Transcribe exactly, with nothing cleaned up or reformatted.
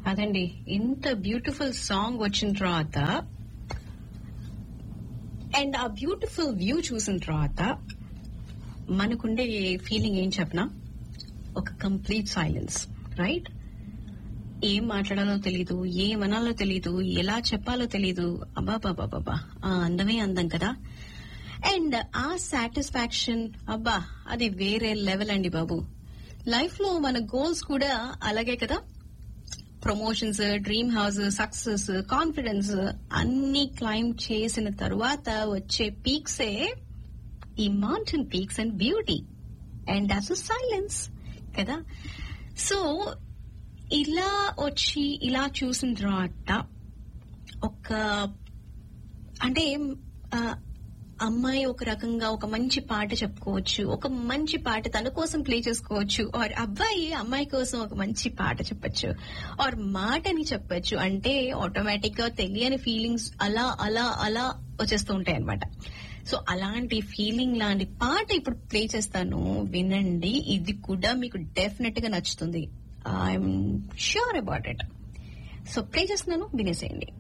అదండి, ఇంత beautiful song వచ్చిన తర్వాత అండ్ ఆ బ్యూటిఫుల్ వ్యూ చూసిన తర్వాత మనకుండే ఫీలింగ్ ఏం చెప్పనా, ఒక కంప్లీట్ సైలెన్స్, రైట్? ఏం మాట్లాడాలో తెలీదు, ఏం అనాలో తెలీదు, ఎలా చెప్పాలో తెలీదు. అబ్బాబాబాబా, ఆ అందమే అందం కదా. అండ్ ఆ సాటిస్ఫాక్షన్, అబ్బా అది వేరే లెవెల్ అండి బాబు. లైఫ్ లో మన గోల్స్ కూడా అలాగే కదా. Promotions, dream house, success, confidence అన్ని క్లైంబ్ చేసిన తరువాత వచ్చే పీక్సే ఈ mountain peaks and beauty and that's silence కదా. సో ఇలా వచ్చి ఇలా చూసిన తర్వాత ఒక అంటే అమ్మాయి ఒక రకంగా ఒక మంచి పాట చెప్పుకోవచ్చు, ఒక మంచి పాట తన కోసం ప్లే చేసుకోవచ్చు, ఆర్ అబ్బాయి అమ్మాయి కోసం ఒక మంచి పాట చెప్పచ్చు, ఆర్ మాటని చెప్పచ్చు. అంటే ఆటోమేటిక్ గా తెలియని ఫీలింగ్స్ అలా అలా అలా వచ్చేస్తూ ఉంటాయి అనమాట. సో అలాంటి ఫీలింగ్ లాంటి పాట ఇప్పుడు ప్లే చేస్తాను, వినండి. ఇది కూడా మీకు డెఫినెట్ గా నచ్చుతుంది. I'm sure about it. So play చేస్తున్నాను, వినేసేయండి.